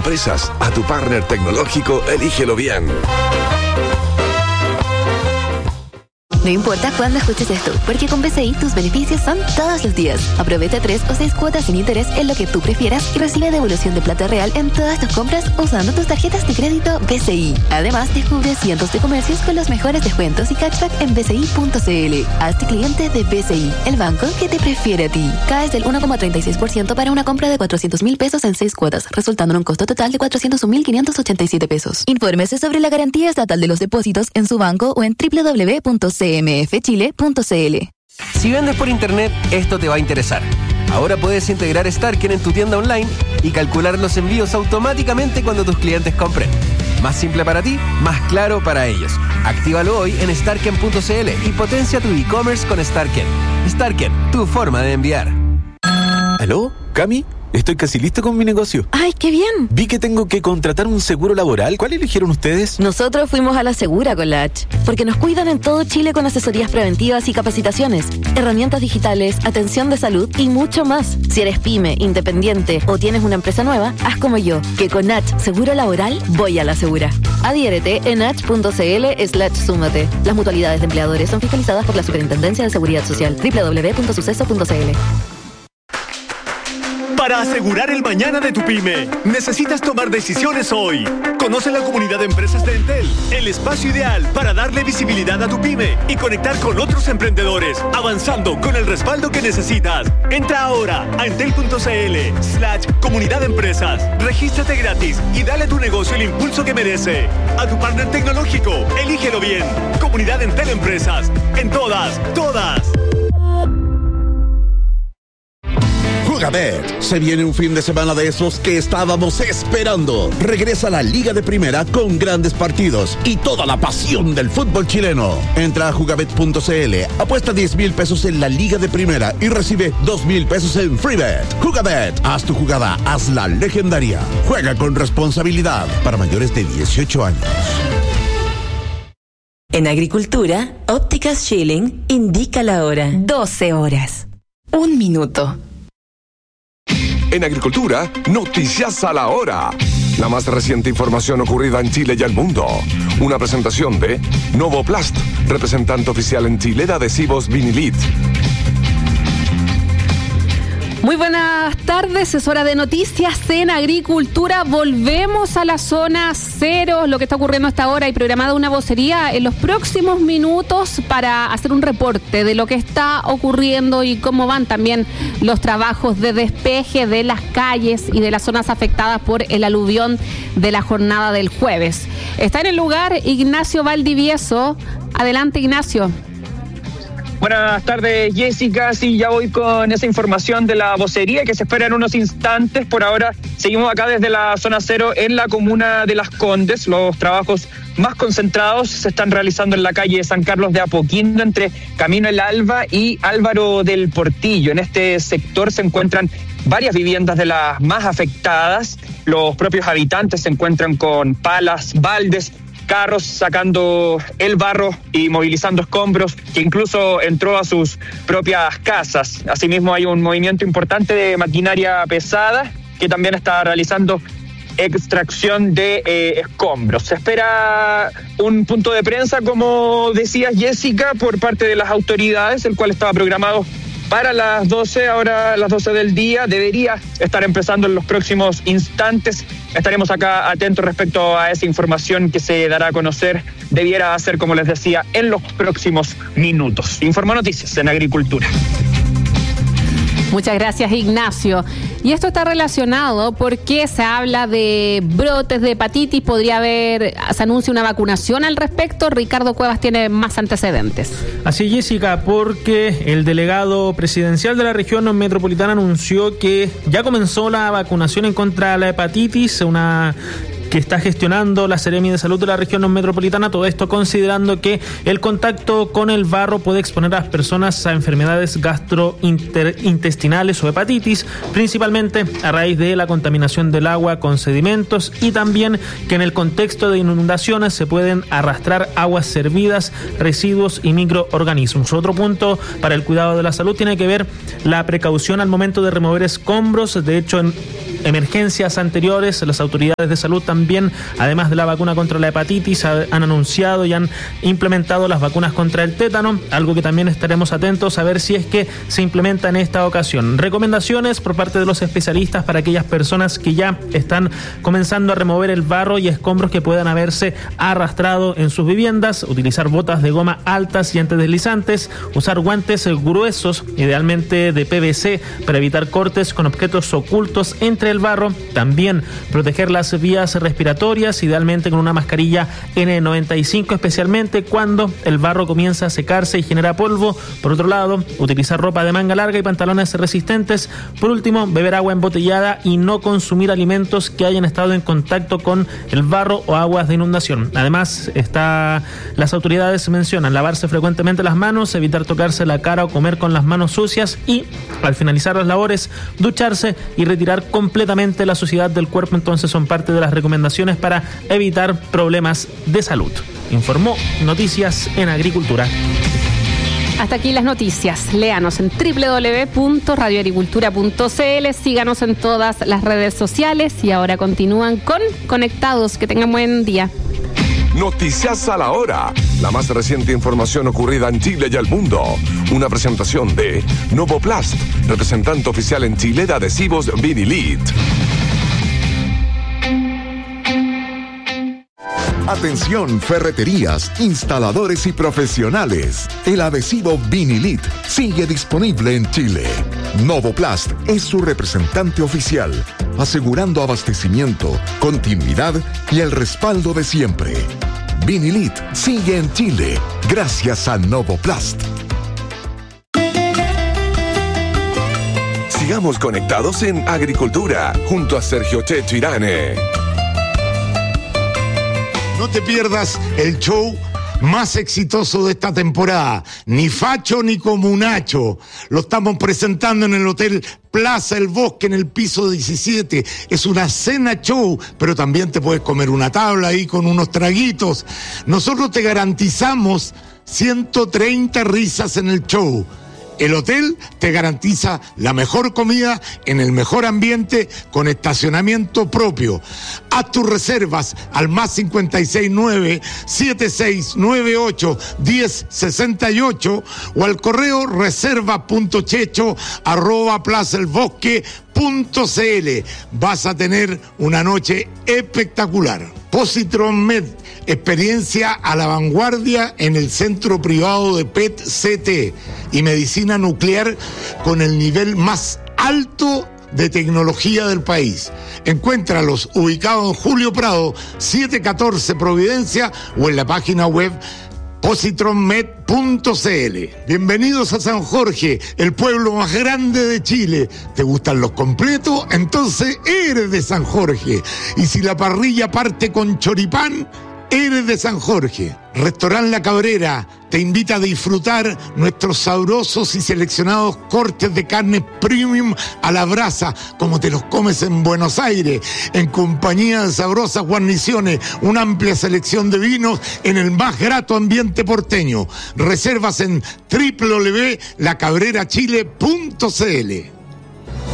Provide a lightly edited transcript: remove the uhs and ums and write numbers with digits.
Empresas, a tu partner tecnológico, elígelo bien. No importa cuándo escuches esto, porque con BCI tus beneficios son todos los días. Aprovecha 3 o 6 cuotas sin interés en lo que tú prefieras y recibe devolución de plata real en todas tus compras usando tus tarjetas de crédito BCI. Además, descubre cientos de comercios con los mejores descuentos y cashback en bci.cl. Hazte cliente de BCI, el banco que te prefiere a ti. Caes del 1,36% para una compra de 400,000 pesos en 6 cuotas, resultando en un costo total de 401,587 pesos. Infórmese sobre la garantía estatal de los depósitos en su banco o en www.cmfchile.cl. Si vendes por internet, esto te va a interesar. Ahora puedes integrar Starken en tu tienda online y calcular los envíos automáticamente cuando tus clientes compren. Más simple para ti, más claro para ellos. Actívalo hoy en starken.cl y potencia tu e-commerce con Starken. Starken, tu forma de enviar. ¿Aló? ¿Cami? Estoy casi listo con mi negocio. ¡Ay, qué bien! Vi que tengo que contratar un seguro laboral. ¿Cuál eligieron ustedes? Nosotros fuimos a la Segura con la H, porque nos cuidan en todo Chile con asesorías preventivas y capacitaciones, herramientas digitales, atención de salud y mucho más. Si eres pyme, independiente o tienes una empresa nueva, haz como yo, que con H Seguro Laboral voy a la Segura. Adhiérete en h.cl/súmate. Las mutualidades de empleadores son fiscalizadas por la Superintendencia de Seguridad Social. www.suceso.cl. Para asegurar el mañana de tu pyme, necesitas tomar decisiones hoy. Conoce la comunidad de empresas de Entel, el espacio ideal para darle visibilidad a tu pyme y conectar con otros emprendedores, avanzando con el respaldo que necesitas. Entra ahora a entel.cl/comunidad de empresas. Regístrate gratis y dale a tu negocio el impulso que merece. A tu partner tecnológico, elígelo bien. Comunidad Entel Empresas. En todas. Jugabet. Se viene un fin de semana de esos que estábamos esperando. Regresa la Liga de Primera con grandes partidos y toda la pasión del fútbol chileno. Entra a jugabet.cl, apuesta 10,000 pesos en la Liga de Primera y recibe 2,000 pesos en FreeBet. Jugabet, haz tu jugada, hazla legendaria. Juega con responsabilidad. Para mayores de 18 años. En Agricultura, Ópticas Schilling indica la hora. 12 horas. 1 minuto. En Agricultura, noticias a la hora. La más reciente información ocurrida en Chile y el mundo. Una presentación de Novoplast, representante oficial en Chile de adhesivos Vinilit. Muy buenas tardes, es hora de noticias en Agricultura. Volvemos a la zona cero, lo que está ocurriendo hasta ahora, y programada una vocería en los próximos minutos para hacer un reporte de lo que está ocurriendo y cómo van también los trabajos de despeje de las calles y de las zonas afectadas por el aluvión de la jornada del jueves. Está en el lugar Ignacio Valdivieso. Adelante, Ignacio. Buenas tardes, Jessica. Sí, ya voy con esa información de la vocería que se espera en unos instantes. Por ahora seguimos acá desde la zona cero en la comuna de Las Condes. Los trabajos más concentrados se están realizando en la calle San Carlos de Apoquindo, entre Camino El Alba y Álvaro del Portillo. En este sector se encuentran varias viviendas de las más afectadas. Los propios habitantes se encuentran con palas, baldes, carros sacando el barro y movilizando escombros, que incluso entró a sus propias casas. Asimismo, hay un movimiento importante de maquinaria pesada que también está realizando extracción de escombros. Se espera un punto de prensa, como decía Jessica, por parte de las autoridades, el cual estaba programado para las 12, ahora a las 12 del día. Debería estar empezando en los próximos instantes. Estaremos acá atentos respecto a esa información que se dará a conocer. Debiera hacer, como les decía, en los próximos minutos. Informa Noticias en Agricultura. Muchas gracias, Ignacio. Y esto está relacionado porque se habla de brotes de hepatitis. Se anuncia una vacunación al respecto. Ricardo Cuevas tiene más antecedentes. Así, Jessica, porque el delegado presidencial de la región metropolitana anunció que ya comenzó la vacunación en contra de la hepatitis, que está gestionando la Seremi de Salud de la región metropolitana. Todo esto considerando que el contacto con el barro puede exponer a las personas a enfermedades gastrointestinales o hepatitis, principalmente a raíz de la contaminación del agua con sedimentos, y también que en el contexto de inundaciones se pueden arrastrar aguas servidas, residuos y microorganismos. Otro punto para el cuidado de la salud tiene que ver la precaución al momento de remover escombros. De hecho, emergencias anteriores, las autoridades de salud también, además de la vacuna contra la hepatitis, han anunciado y han implementado las vacunas contra el tétano, algo que también estaremos atentos a ver si es que se implementa en esta ocasión. Recomendaciones por parte de los especialistas para aquellas personas que ya están comenzando a remover el barro y escombros que puedan haberse arrastrado en sus viviendas, utilizar botas de goma altas y antideslizantes, usar guantes gruesos, idealmente de PVC, para evitar cortes con objetos ocultos entre el barro. También proteger las vías respiratorias, idealmente con una mascarilla N95, especialmente cuando el barro comienza a secarse y genera polvo. Por otro lado, utilizar ropa de manga larga y pantalones resistentes. Por último, beber agua embotellada y no consumir alimentos que hayan estado en contacto con el barro o aguas de inundación. Además, las autoridades mencionan lavarse frecuentemente las manos, evitar tocarse la cara o comer con las manos sucias y, al finalizar las labores, ducharse y retirar completamente la suciedad del cuerpo. Entonces son parte de las recomendaciones para evitar problemas de salud. Informó Noticias en Agricultura. Hasta aquí las noticias. Léanos en www.radioagricultura.cl, síganos en todas las redes sociales y ahora continúan con Conectados. Que tengan buen día. Noticias a la hora. La más reciente información ocurrida en Chile y el mundo. Una presentación de Novoplast, representante oficial en Chile de adhesivos Vinilit. Atención, ferreterías, instaladores y profesionales. El adhesivo Vinilit sigue disponible en Chile. Novoplast es su representante oficial, asegurando abastecimiento, continuidad y el respaldo de siempre. Vinilit sigue en Chile gracias a Novoplast. Sigamos conectados en Agricultura junto a Sergio Checho Irane. No te pierdas el show más exitoso de esta temporada, ni facho ni comunacho. Lo estamos presentando en el Hotel Plaza El Bosque, en el piso 17. Es una cena show, pero también te puedes comer una tabla ahí con unos traguitos. Nosotros te garantizamos 130 risas en el show. El hotel te garantiza la mejor comida en el mejor ambiente con estacionamiento propio. Haz tus reservas al más 569-7698-1068 o al correo reserva.checho@plazaelbosque.cl. Vas a tener una noche espectacular. Positron Med, experiencia a la vanguardia en el centro privado de PET-CT y medicina nuclear con el nivel más alto de tecnología del país. Encuéntralos ubicados en Julio Prado, 714 Providencia o en la página web positronmed.cl. Bienvenidos a San Jorge, el pueblo más grande de Chile. ¿Te gustan los completos? Entonces eres de San Jorge. Y si la parrilla parte con choripán, eres de San Jorge. Restaurant La Cabrera te invita a disfrutar nuestros sabrosos y seleccionados cortes de carne premium a la brasa, como te los comes en Buenos Aires, en compañía de sabrosas guarniciones, una amplia selección de vinos en el más grato ambiente porteño. Reservas en www.lacabrerachile.cl.